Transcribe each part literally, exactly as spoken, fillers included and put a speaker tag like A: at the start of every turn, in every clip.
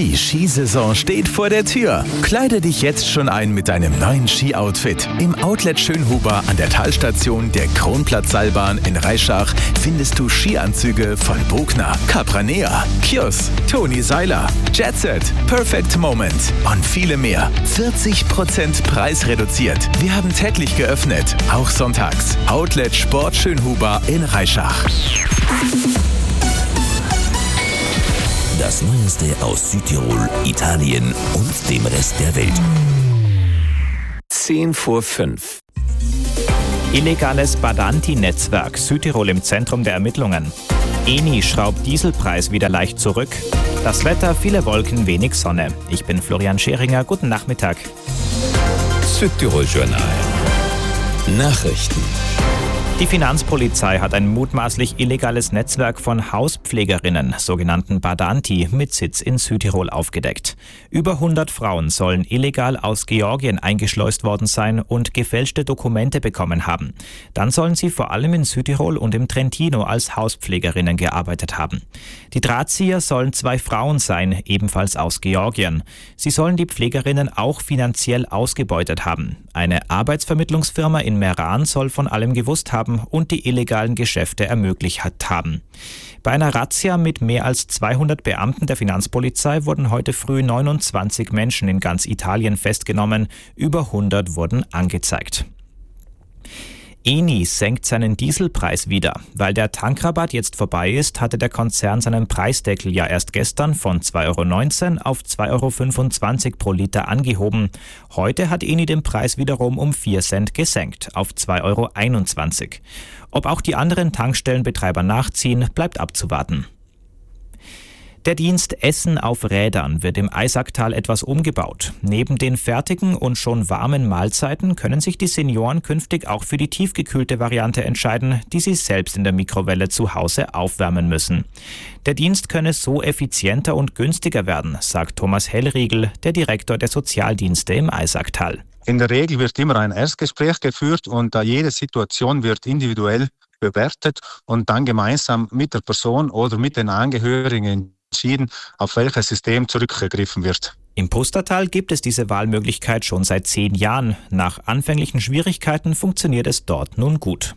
A: Die Skisaison steht vor der Tür. Kleide dich jetzt schon ein mit deinem neuen Ski-Outfit. Im Outlet Schönhuber an der Talstation der Kronplatzseilbahn in Reischach findest du Skianzüge von Bogner, Capranea, Kjos, Toni Seiler, Jetset, Perfect Moment und viele mehr. vierzig Prozent preisreduziert. Wir haben täglich geöffnet, auch sonntags. Outlet Sport Schönhuber in Reischach.
B: Das Neueste aus Südtirol, Italien und dem Rest der Welt.
A: zehn vor fünf.
C: Illegales Badanti-Netzwerk, Südtirol im Zentrum der Ermittlungen. Eni schraubt Dieselpreis wieder leicht zurück. Das Wetter, viele Wolken, wenig Sonne. Ich bin Florian Scheringer, guten Nachmittag.
B: Südtirol Journal. Nachrichten.
C: Die Finanzpolizei hat ein mutmaßlich illegales Netzwerk von Hauspflegerinnen, sogenannten Badanti, mit Sitz in Südtirol aufgedeckt. Über hundert Frauen sollen illegal aus Georgien eingeschleust worden sein und gefälschte Dokumente bekommen haben. Dann sollen sie vor allem in Südtirol und im Trentino als Hauspflegerinnen gearbeitet haben. Die Drahtzieher sollen zwei Frauen sein, ebenfalls aus Georgien. Sie sollen die Pflegerinnen auch finanziell ausgebeutet haben. Eine Arbeitsvermittlungsfirma in Meran soll von allem gewusst haben und die illegalen Geschäfte ermöglicht haben. Bei einer Razzia mit mehr als zweihundert Beamten der Finanzpolizei wurden heute früh neunundzwanzig Menschen in ganz Italien festgenommen, über hundert wurden angezeigt. Eni senkt seinen Dieselpreis wieder. Weil der Tankrabatt jetzt vorbei ist, hatte der Konzern seinen Preisdeckel ja erst gestern von zwei Euro neunzehn auf zwei Euro fünfundzwanzig pro Liter angehoben. Heute hat Eni den Preis wiederum um vier Cent gesenkt, auf zwei Euro einundzwanzig. Ob auch die anderen Tankstellenbetreiber nachziehen, bleibt abzuwarten. Der Dienst Essen auf Rädern wird im Eisacktal etwas umgebaut. Neben den fertigen und schon warmen Mahlzeiten können sich die Senioren künftig auch für die tiefgekühlte Variante entscheiden, die sie selbst in der Mikrowelle zu Hause aufwärmen müssen. Der Dienst könne so effizienter und günstiger werden, sagt Thomas Hellriegel, der Direktor der Sozialdienste im Eisacktal.
D: In der Regel wird immer ein Erstgespräch geführt und jede Situation wird individuell bewertet und dann gemeinsam mit der Person oder mit den Angehörigen entschieden, auf welches System zurückgegriffen wird.
C: Im Pustertal gibt es diese Wahlmöglichkeit schon seit zehn Jahren. Nach anfänglichen Schwierigkeiten funktioniert es dort nun gut.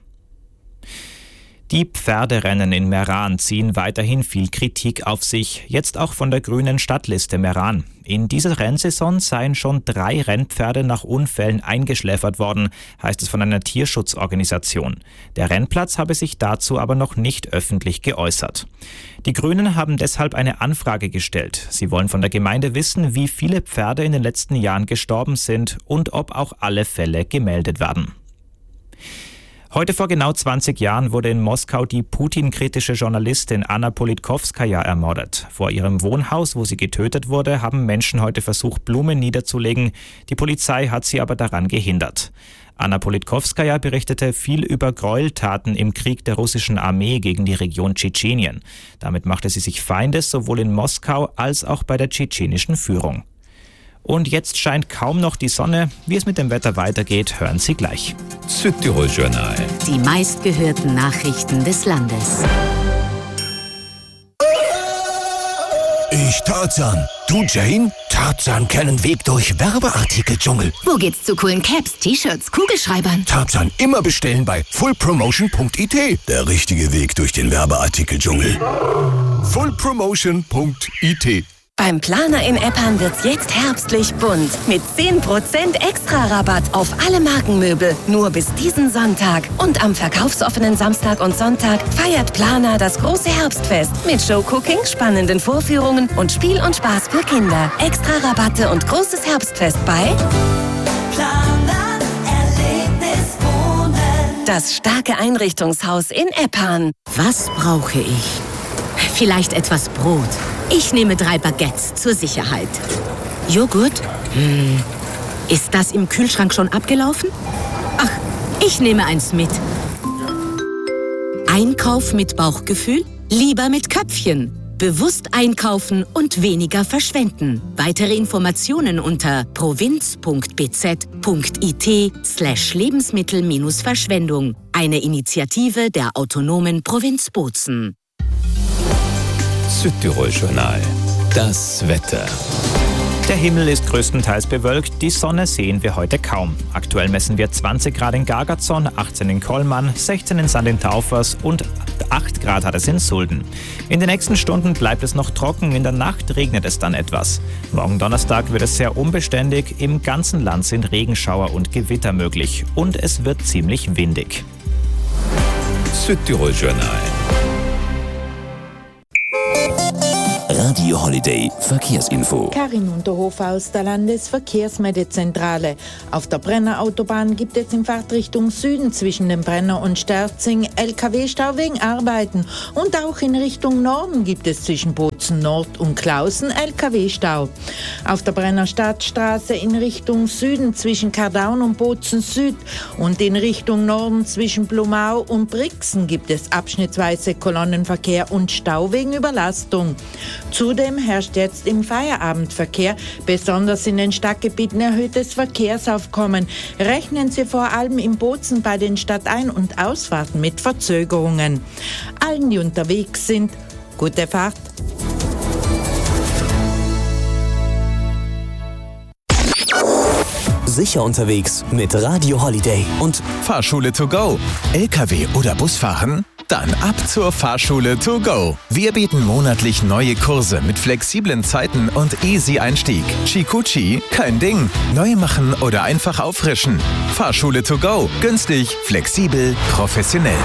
C: Die Pferderennen in Meran ziehen weiterhin viel Kritik auf sich, jetzt auch von der grünen Stadtliste Meran. In dieser Rennsaison seien schon drei Rennpferde nach Unfällen eingeschläfert worden, heißt es von einer Tierschutzorganisation. Der Rennplatz habe sich dazu aber noch nicht öffentlich geäußert. Die Grünen haben deshalb eine Anfrage gestellt. Sie wollen von der Gemeinde wissen, wie viele Pferde in den letzten Jahren gestorben sind und ob auch alle Fälle gemeldet werden. Heute vor genau zwanzig Jahren wurde in Moskau die Putin-kritische Journalistin Anna Politkovskaja ermordet. Vor ihrem Wohnhaus, wo sie getötet wurde, haben Menschen heute versucht, Blumen niederzulegen. Die Polizei hat sie aber daran gehindert. Anna Politkovskaja berichtete viel über Gräueltaten im Krieg der russischen Armee gegen die Region Tschetschenien. Damit machte sie sich Feinde sowohl in Moskau als auch bei der tschetschenischen Führung. Und jetzt scheint kaum noch die Sonne. Wie es mit dem Wetter weitergeht, hören Sie gleich.
B: Südtirol Journal.
E: Die meistgehörten Nachrichten des Landes.
F: Ich Tarzan. Du Jane? Tarzan kennen Weg durch Werbeartikeldschungel.
E: Wo geht's zu coolen Caps, T-Shirts, Kugelschreibern?
F: Tarzan immer bestellen bei full promotion punkt i t. Der richtige Weg durch den Werbeartikeldschungel. full promotion punkt i t.
G: Beim Planer in Eppan wird's jetzt herbstlich bunt. Mit zehn Prozent Extra-Rabatt auf alle Markenmöbel. Nur bis diesen Sonntag. Und am verkaufsoffenen Samstag und Sonntag feiert Planer das große Herbstfest. Mit Showcooking, spannenden Vorführungen und Spiel und Spaß für Kinder. Extra-Rabatte und großes Herbstfest bei
H: Planer Erlebnis Wohnen.
G: Das starke Einrichtungshaus in Eppan.
E: Was brauche ich? Vielleicht etwas Brot. Ich nehme drei Baguettes zur Sicherheit. Joghurt? Hm. Ist das im Kühlschrank schon abgelaufen? Ach, ich nehme eins mit. Einkauf mit Bauchgefühl? Lieber mit Köpfchen. Bewusst einkaufen und weniger verschwenden. Weitere Informationen unter provinz punkt b z punkt i t slash Lebensmittel-Verschwendung. Eine Initiative der autonomen Provinz Bozen.
B: Südtirol Journal.
A: Das Wetter.
C: Der Himmel ist größtenteils bewölkt, die Sonne sehen wir heute kaum. Aktuell messen wir zwanzig Grad in Gargatzon, achtzehn in Kollmann, sechzehn in Sankt Taufers und acht Grad hat es in Sulden. In den nächsten Stunden bleibt es noch trocken, in der Nacht regnet es dann etwas. Morgen Donnerstag wird es sehr unbeständig, im ganzen Land sind Regenschauer und Gewitter möglich und es wird ziemlich windig.
A: Südtirol Journal.
B: Radio Holiday Verkehrsinfo.
I: Karin Unterhofer aus der Landesverkehrsmeldezentrale. Auf der Brenner Autobahn gibt es in Fahrtrichtung Süden zwischen dem Brenner und Sterzing L K W-Stau wegen Arbeiten. Und auch in Richtung Norden gibt es zwischen Bozen Nord und Klausen L K W-Stau. Auf der Brenner Stadtstraße in Richtung Süden zwischen Kardaun und Bozen Süd und in Richtung Norden zwischen Blumau und Brixen gibt es abschnittsweise Kolonnenverkehr und Stau wegen Überlastung. Zudem herrscht jetzt im Feierabendverkehr, besonders in den Stadtgebieten, erhöhtes Verkehrsaufkommen. Rechnen Sie vor allem in Bozen bei den Stadtein- und Ausfahrten mit Verzögerungen. Allen, die unterwegs sind, gute Fahrt.
J: Sicher unterwegs mit Radio Holiday und
A: Fahrschule to go. L K W oder Busfahren? Dann ab zur Fahrschule to go. Wir bieten monatlich neue Kurse mit flexiblen Zeiten und easy Einstieg. Chikuchi, kein Ding. Neu machen oder einfach auffrischen. Fahrschule to go. Günstig, flexibel, professionell.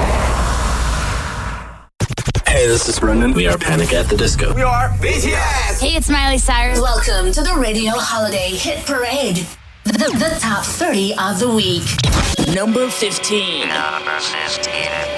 K: Hey, this is Brendan. We are Panic at the Disco.
L: We are B T S.
M: Hey, it's Miley Cyrus. Welcome to the Radio Holiday Hit Parade. The, the top thirty of the week.
L: Number fifteen.
M: Number fifteen.